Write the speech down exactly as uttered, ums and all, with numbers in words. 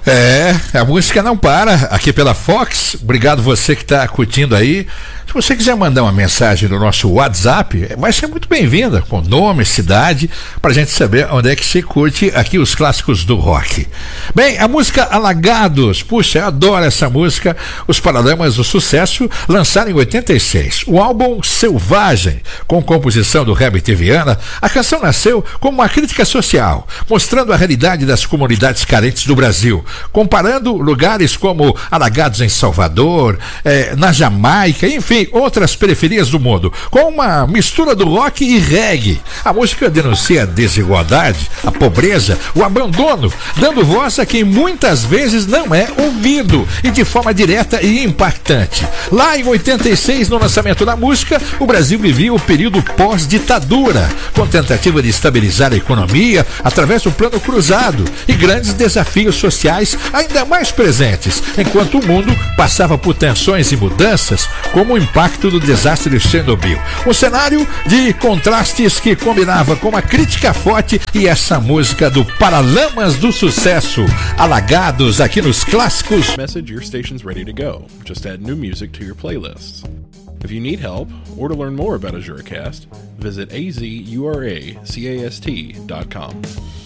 É, a música não para, aqui pela Fox. Obrigado você que está curtindo aí. Se você quiser mandar uma mensagem no nosso WhatsApp, vai ser muito bem-vinda, com nome, cidade, para a gente saber onde é que você curte aqui os clássicos do rock. Bem, a música Alagados, puxa, eu adoro essa música. Os Paralamas do Sucesso lançaram em oitenta e seis o álbum Selvagem, com composição do Herbert Viana. A canção nasceu como uma crítica social, mostrando a realidade das comunidades carentes do Brasil, comparando lugares como Alagados em Salvador, eh, na Jamaica, enfim, outras periferias do mundo, com uma mistura do rock e reggae. A música denuncia a desigualdade, a pobreza, o abandono, dando voz a quem muitas vezes não é ouvido, e de forma direta e impactante. Lá em oitenta e seis, no lançamento da música, o Brasil vivia o período pós-ditadura, com tentativa de estabilizar a economia através do Plano Cruzado e grandes desafios sociais ainda mais presentes, enquanto o mundo passava por tensões e mudanças, como o impacto do desastre de Chernobyl. Um cenário de contrastes que combinava com uma crítica forte, e essa música do Paralamas do Sucesso, Alagados, aqui nos clássicos. Message, your station's ready to go. Just add new music to your playlists. If you need help or to learn more about AzuraCast, visit a z u r a cast dot com.